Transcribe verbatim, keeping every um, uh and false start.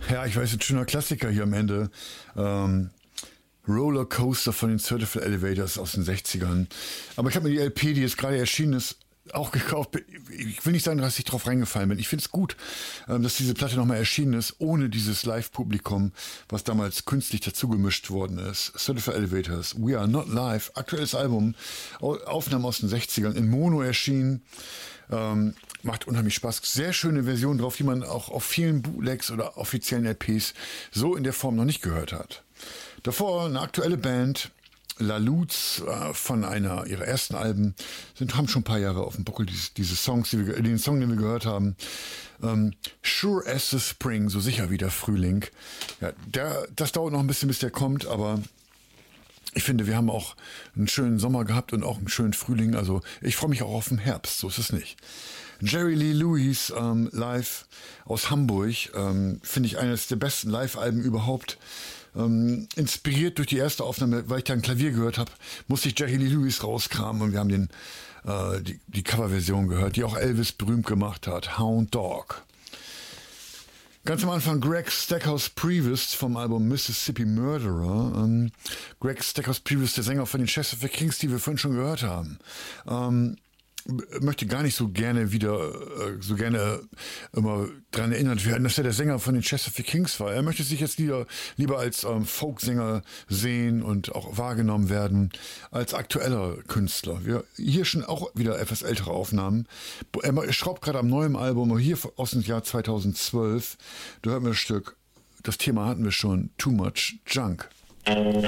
Ja, ich weiß, ein schöner Klassiker hier am Ende. Ähm, Rollercoaster von den Certified Elevators aus den sechzigern. Aber ich habe mir die L P, die jetzt gerade erschienen ist, auch gekauft. Ich will nicht sagen, dass ich drauf reingefallen bin. Ich finde es gut, dass diese Platte nochmal erschienen ist, ohne dieses Live-Publikum, was damals künstlich dazu gemischt worden ist. Certified Elevators, We Are Not Live, aktuelles Album, Aufnahmen aus den sechzigern, in Mono erschienen. Ähm, macht unheimlich Spaß. Sehr schöne Version drauf, die man auch auf vielen Bootlegs oder offiziellen L Ps so in der Form noch nicht gehört hat. Davor eine aktuelle Band, La Luz, äh, von einer ihrer ersten Alben, sind, haben schon ein paar Jahre auf dem Buckel, diese, diese Songs, die wir, den Song, den wir gehört haben. Ähm, Sure as the Spring, so sicher wie der Frühling. Ja, der, das dauert noch ein bisschen, bis der kommt, aber ich finde, wir haben auch einen schönen Sommer gehabt und auch einen schönen Frühling. Also ich freue mich auch auf den Herbst, so ist es nicht. Jerry Lee Lewis ähm, live aus Hamburg, ähm, finde ich eines der besten Live-Alben überhaupt. Ähm, inspiriert durch die erste Aufnahme, weil ich da ein Klavier gehört habe, musste ich Jerry Lee Lewis rauskramen und wir haben den, äh, die, die Coverversion gehört, die auch Elvis berühmt gemacht hat, Hound Dog. Ganz am Anfang Greg Stackhouse Prevost vom Album Mississippi Murderer. Ähm, Greg Stackhouse Prevost, der Sänger von den Chesapeake Kings, die wir vorhin schon gehört haben. Ähm, möchte gar nicht so gerne wieder, äh, so gerne immer daran erinnert werden, dass er der Sänger von den Chesapeake Kings war. Er möchte sich jetzt lieber, lieber als ähm, Folksänger sehen und auch wahrgenommen werden als aktueller Künstler. Wir hier schon auch wieder etwas ältere Aufnahmen. Er schraubt gerade am neuen Album, hier aus dem Jahr zweitausendzwölf. Da hört man das Stück, das Thema hatten wir schon, Too Much Junk. Thank